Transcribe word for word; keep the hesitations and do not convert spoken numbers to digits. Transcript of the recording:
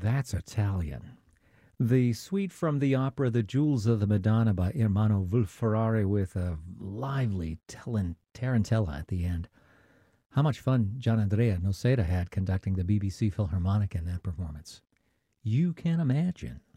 That's Italian. The suite from the opera The Jewels of the Madonna by Ermanno Vulferrari with a lively telen- tarantella at the end. How much fun Gianandrea Noceda had conducting the B B C Philharmonic in that performance. You can imagine